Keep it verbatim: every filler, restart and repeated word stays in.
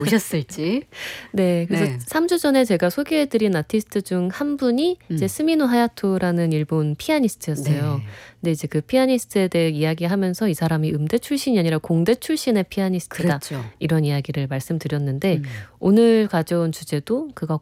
오셨을지. 네. 그래서 네. 삼 주 전에 제가 소개해 드린 아티스트 중 한 분이 이제 음. 스미노 하야토라는 일본 피아니스트였어요. 네. 근데 이제 그 피아니스트에 대해 이야기하면서 이 사람이 음대 출신이 아니라 공대 출신의 피아니스트다. 그렇죠. 이런 이야기를 말씀드렸는데 음. 오늘 가져온 주제도 그거